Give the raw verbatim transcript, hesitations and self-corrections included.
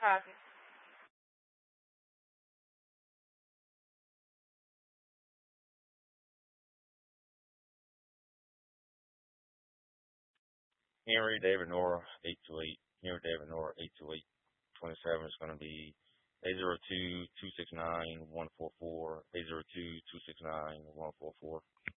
copy. Henry David Nora eight two eight. Henry David Nora eight two eight. Twenty seven is gonna be eight zero two two six nine one four four. Eight zero two two six nine one four four.